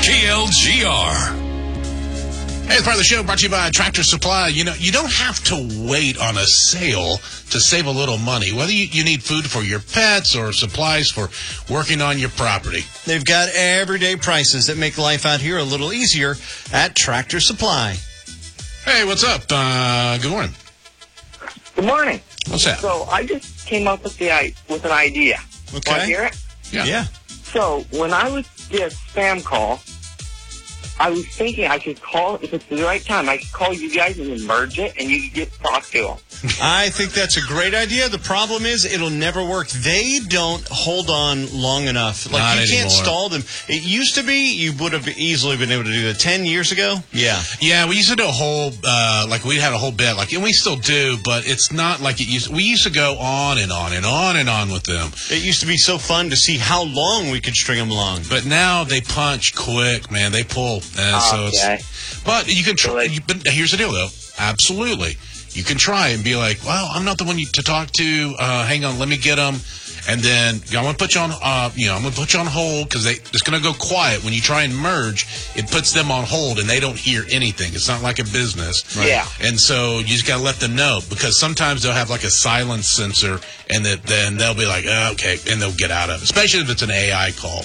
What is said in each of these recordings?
KLGR. Hey, it's part of the show brought to you by Tractor Supply. You know, you don't have to wait on a sale to save a little money, whether you need food for your pets or supplies for working on your property. They've got everyday prices that make life out here a little easier at Tractor Supply. Hey, what's up? Good morning. Good morning. What's that? So I just came up with an idea. Okay. Want to hear it? Yeah. So when I would get a spam call, I was thinking I could call, if it's the right time, I could call you guys and then merge it, and you could get to talk to them. I think that's a great idea. The problem is it'll never work. They don't hold on long enough. Like, Not you can't anymore. stall them. It used to be you would have easily been able to do that 10 years ago. Yeah. Yeah, we used to do a whole, we had a whole bit, and we still do, but it's not like it used. We used to go on and on and on and on with them. It used to be so fun to see how long we could string them along. But now they punch quick, man. They pull. Okay. But you can try. But here's the deal, though. Absolutely. You can try and be like, well, I'm not the one to talk to. Hang on, let me get them. And then I'm going to put you on, I'm going to put you on hold because it's going to go quiet. When you try and merge, it puts them on hold and they don't hear anything. It's not like a business. Right? Yeah. And so you just got to let them know, because sometimes they'll have like a silence sensor, and then they'll be like, okay, and they'll get out of it, especially if it's an AI call.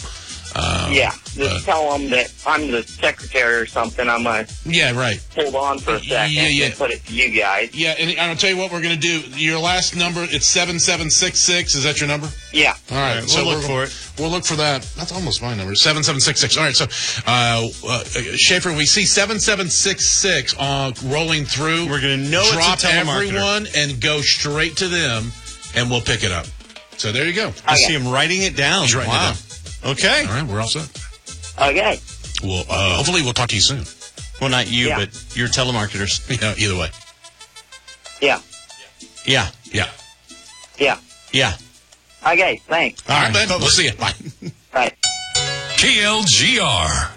Just tell them that I'm the secretary or something. I'm going to right. hold on for a second and put it to you guys. Yeah, and I'll tell you what we're going to do. Your last number, it's 7766. Is that your number? Yeah. All right. We'll look for it. We'll look for that. That's almost my number, 7766. All right, so, Schaefer, we see 7766 rolling through. We're going to know drop it's a telemarketer. everyone and go straight to them, and we'll pick it up. So there you go. I see him writing it down. He's writing it down. Okay. All right, we're all set. Okay. Well, hopefully we'll talk to you soon. Well, not you, Yeah. but your telemarketers. Yeah, either way. Yeah. Yeah. Yeah. Yeah. Yeah. Okay, thanks. All right, man. We'll see you. Bye. Bye. KLGR.